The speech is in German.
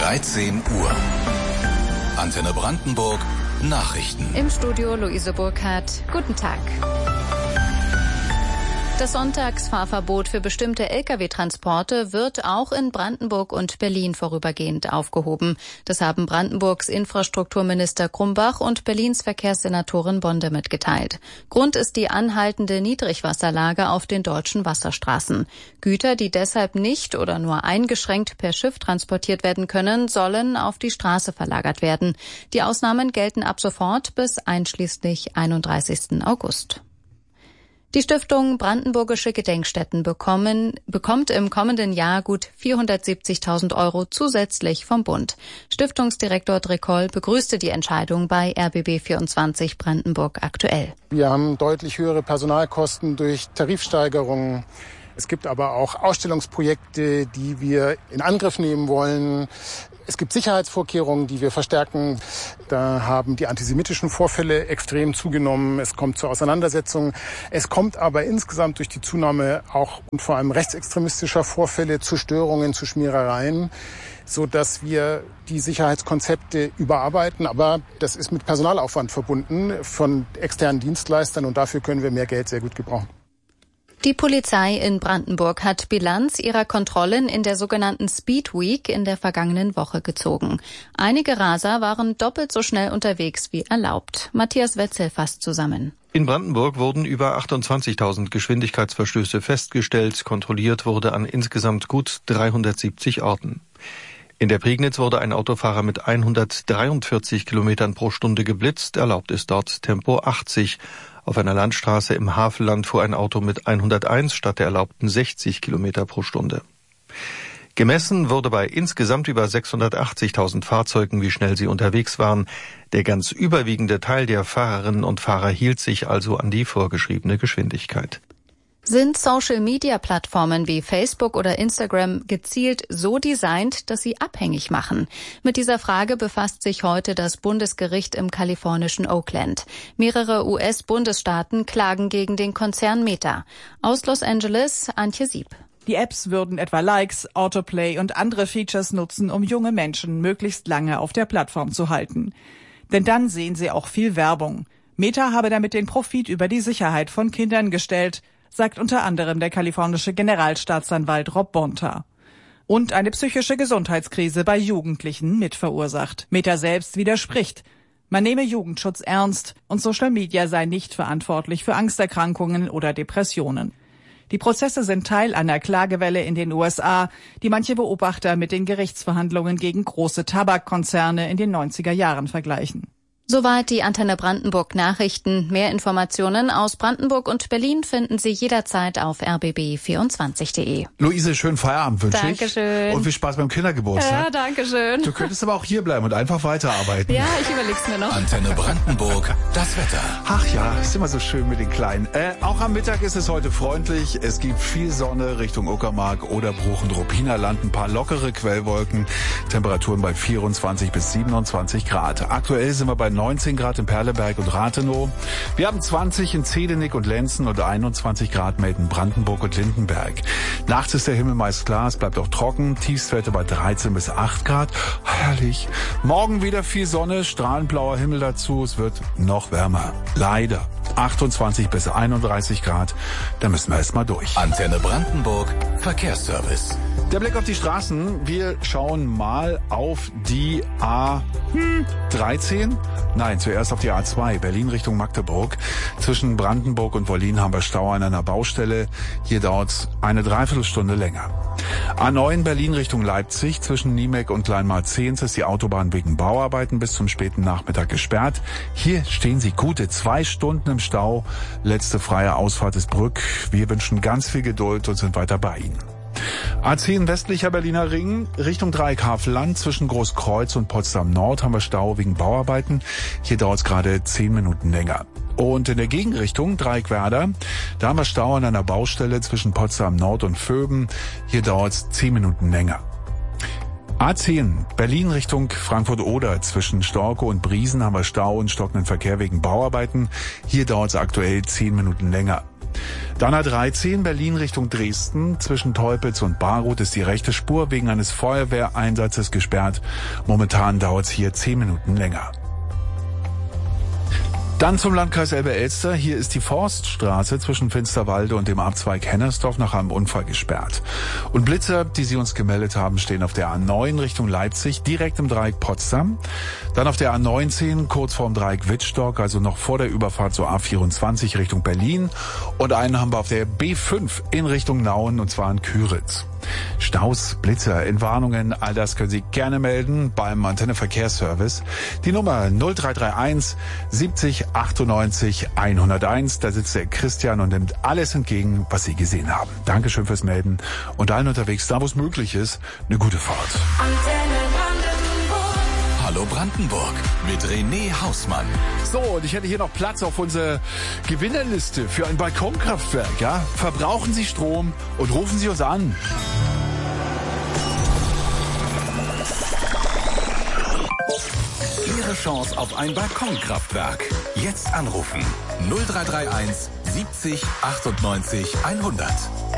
13 Uhr. Antenne Brandenburg, Nachrichten. Im Studio Luise Burkhardt. Guten Tag. Das Sonntagsfahrverbot für bestimmte Lkw-Transporte wird auch in Brandenburg und Berlin vorübergehend aufgehoben. Das haben Brandenburgs Infrastrukturminister Grumbach und Berlins Verkehrssenatorin Bonde mitgeteilt. Grund ist die anhaltende Niedrigwasserlage auf den deutschen Wasserstraßen. Güter, die deshalb nicht oder nur eingeschränkt per Schiff transportiert werden können, sollen auf die Straße verlagert werden. Die Ausnahmen gelten ab sofort bis einschließlich 31. August. Die Stiftung Brandenburgische Gedenkstätten bekommt im kommenden Jahr gut 470.000 € zusätzlich vom Bund. Stiftungsdirektor Drekoll begrüßte die Entscheidung bei RBB24 Brandenburg aktuell. Wir haben deutlich höhere Personalkosten durch Tarifsteigerungen. Es gibt aber auch Ausstellungsprojekte, die wir in Angriff nehmen wollen. Es gibt Sicherheitsvorkehrungen, die wir verstärken. Da haben die antisemitischen Vorfälle extrem zugenommen. Es kommt zu Auseinandersetzungen. Es kommt aber insgesamt durch die Zunahme auch und vor allem rechtsextremistischer Vorfälle zu Störungen, zu Schmierereien, sodass wir die Sicherheitskonzepte überarbeiten. Aber das ist mit Personalaufwand verbunden von externen Dienstleistern und dafür können wir mehr Geld sehr gut gebrauchen. Die Polizei in Brandenburg hat Bilanz ihrer Kontrollen in der sogenannten Speed Week in der vergangenen Woche gezogen. Einige Raser waren doppelt so schnell unterwegs wie erlaubt. Matthias Wetzel fasst zusammen. In Brandenburg wurden über 28.000 Geschwindigkeitsverstöße festgestellt. Kontrolliert wurde an insgesamt gut 370 Orten. In der Prignitz wurde ein Autofahrer mit 143 Kilometern pro Stunde geblitzt. Erlaubt ist dort Tempo 80. Auf einer Landstraße im Havelland fuhr ein Auto mit 101 statt der erlaubten 60 Kilometer pro Stunde. Gemessen wurde bei insgesamt über 680.000 Fahrzeugen, wie schnell sie unterwegs waren. Der ganz überwiegende Teil der Fahrerinnen und Fahrer hielt sich also an die vorgeschriebene Geschwindigkeit. Sind Social-Media-Plattformen wie Facebook oder Instagram gezielt so designt, dass sie abhängig machen? Mit dieser Frage befasst sich heute das Bundesgericht im kalifornischen Oakland. Mehrere US-Bundesstaaten klagen gegen den Konzern Meta. Aus Los Angeles, Antje Sieb. Die Apps würden etwa Likes, Autoplay und andere Features nutzen, um junge Menschen möglichst lange auf der Plattform zu halten. Denn dann sehen sie auch viel Werbung. Meta habe damit den Profit über die Sicherheit von Kindern gestellt, sagt unter anderem der kalifornische Generalstaatsanwalt Rob Bonta. Und eine psychische Gesundheitskrise bei Jugendlichen mitverursacht. Meta selbst widerspricht. Man nehme Jugendschutz ernst und Social Media sei nicht verantwortlich für Angsterkrankungen oder Depressionen. Die Prozesse sind Teil einer Klagewelle in den USA, die manche Beobachter mit den Gerichtsverhandlungen gegen große Tabakkonzerne in den 90er Jahren vergleichen. Soweit die Antenne Brandenburg Nachrichten. Mehr Informationen aus Brandenburg und Berlin finden Sie jederzeit auf rbb24.de. Luise, schönen Feierabend wünsche ich. Dankeschön. Und viel Spaß beim Kindergeburtstag. Ja, danke schön. Du könntest aber auch hier bleiben und einfach weiterarbeiten. Ja, ich überleg's mir noch. Antenne Brandenburg, das Wetter. Ach ja, ist immer so schön mit den Kleinen. Auch am Mittag ist es heute freundlich. Es gibt viel Sonne Richtung Uckermark oder Bruch- und Rupinerland. Ein paar lockere Quellwolken. Temperaturen bei 24 bis 27 Grad. Aktuell sind wir bei 19 Grad in Perleberg und Rathenow. Wir haben 20 in Zedenick und Lenzen und 21 Grad melden Brandenburg und Lindenberg. Nachts ist der Himmel meist klar, es bleibt auch trocken. Tiefstwerte bei 13 bis 8 Grad. Herrlich. Morgen wieder viel Sonne, strahlend blauer Himmel dazu. Es wird noch wärmer. Leider. 28 bis 31 Grad. Da müssen wir erst mal durch. Antenne Brandenburg, Verkehrsservice. Der Blick auf die Straßen. Wir schauen mal auf die A13. Nein, zuerst auf die A2, Berlin Richtung Magdeburg. Zwischen Brandenburg und Wollin haben wir Stau an einer Baustelle. Hier dauert eine Dreiviertelstunde länger. A9 Berlin Richtung Leipzig. Zwischen Niemek und Kleinmarzehns ist die Autobahn wegen Bauarbeiten bis zum späten Nachmittag gesperrt. Hier stehen Sie gute 2 Stunden im Stau. Letzte freie Ausfahrt ist Brück. Wir wünschen ganz viel Geduld und sind weiter bei Ihnen. A10 westlicher Berliner Ring, Richtung Dreieck Havelland, zwischen Großkreuz und Potsdam Nord haben wir Stau wegen Bauarbeiten. Hier dauert es gerade 10 Minuten länger. Und in der Gegenrichtung, Dreieck Werder, da haben wir Stau an einer Baustelle zwischen Potsdam Nord und Vöben. Hier dauert es 10 Minuten länger. A10, Berlin Richtung Frankfurt-Oder, zwischen Storkow und Briesen haben wir Stau und stockenden Verkehr wegen Bauarbeiten. Hier dauert es aktuell 10 Minuten länger. Dann A13 Berlin Richtung Dresden. Zwischen Teupitz und Baruth ist die rechte Spur wegen eines Feuerwehreinsatzes gesperrt. Momentan dauert es hier 10 Minuten länger. Dann zum Landkreis Elbe-Elster. Hier ist die Forststraße zwischen Finsterwalde und dem Abzweig Hennersdorf nach einem Unfall gesperrt. Und Blitzer, die Sie uns gemeldet haben, stehen auf der A9 Richtung Leipzig, direkt im Dreieck Potsdam. Dann auf der A19 kurz vorm Dreieck Wittstock, also noch vor der Überfahrt zur A24 Richtung Berlin. Und einen haben wir auf der B5 in Richtung Nauen, und zwar in Küritz. Staus, Blitzer, Entwarnungen, all das können Sie gerne melden beim Antenne Verkehrsservice. Die Nummer 0331 70 98 101. Da sitzt der Christian und nimmt alles entgegen, was Sie gesehen haben. Dankeschön fürs Melden und allen unterwegs, da wo es möglich ist, eine gute Fahrt. Hallo Brandenburg mit René Hausmann. So, und ich hätte hier noch Platz auf unserer Gewinnerliste für ein Balkonkraftwerk. Ja? Verbrauchen Sie Strom und rufen Sie uns an. Ihre Chance auf ein Balkonkraftwerk. Jetzt anrufen. 0331 70 98 100.